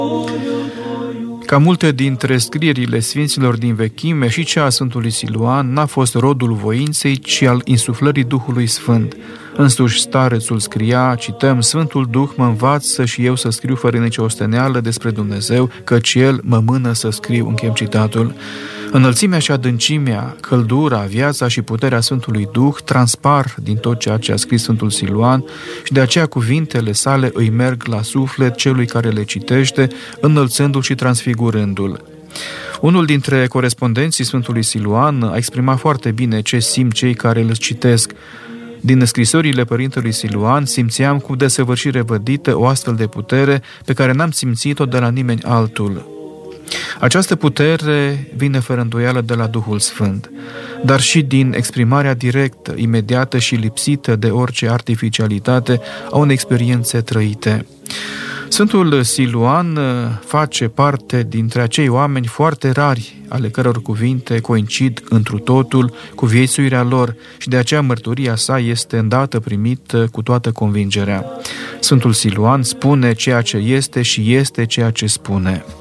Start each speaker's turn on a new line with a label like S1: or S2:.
S1: Ca multe dintre scrierile sfinților din vechime, și cea a Sfântului Siluan n-a fost rodul voinței, ci al insuflării Duhului Sfânt. Însuși starețul scria, cităm, Sfântul Duh mă învață și eu să scriu fără nicio osteneală despre Dumnezeu, căci El mă mână să scriu, încheiem citatul. Înălțimea și adâncimea, căldura, viața și puterea Sfântului Duh transpar din tot ceea ce a scris Sfântul Siluan și de aceea cuvintele sale îi merg la suflet celui care le citește, înălțându-l și transfigurându-l. Unul dintre corespondenții Sfântului Siluan a exprimat foarte bine ce simt cei care îl citesc. Din scrisorile părintelui Siluan simțeam cu desăvârșire vădită o astfel de putere pe care n-am simțit-o de la nimeni altul. Această putere vine fără îndoială de la Duhul Sfânt, dar și din exprimarea directă, imediată și lipsită de orice artificialitate a unei experiențe trăite. Sfântul Siluan face parte dintre acei oameni foarte rari, ale căror cuvinte coincid întru totul cu viețuirea lor și de aceea mărturia sa este îndată primită cu toată convingerea. Sfântul Siluan spune ceea ce este și este ceea ce spune.